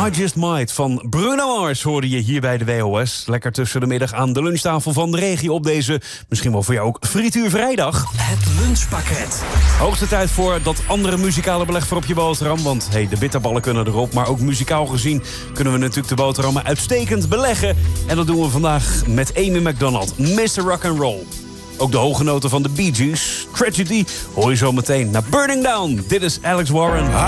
I Just Might van Bruno Mars hoorde je hier bij de WOS. Lekker tussen de middag aan de lunchtafel van de regio op deze, misschien wel voor jou ook, frituurvrijdag. Het lunchpakket. Hoogste tijd voor dat andere muzikale beleg voor op je boterham. Want hey, de bitterballen kunnen erop, maar ook muzikaal gezien kunnen we natuurlijk de boterhammen uitstekend beleggen. En dat doen we vandaag met Amy McDonald, Mr. Rock'n'Roll. Ook de hoge noten van de Bee Gees, Tragedy, hoor je zo meteen naar Burning Down. Dit is Alex Warren.